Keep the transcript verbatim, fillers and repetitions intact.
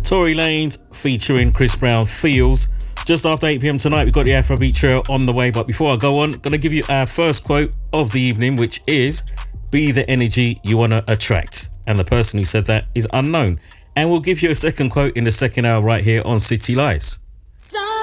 Tory Lanez featuring Chris Brown, Feels. Just after eight p.m. tonight, we've got the Afrobeat Trail on the way. But before I go on, going to give you our first quote of the evening, which is, be the energy you want to attract. And the person who said that is unknown. And we'll give you a second quote in the second hour right here on City Lights.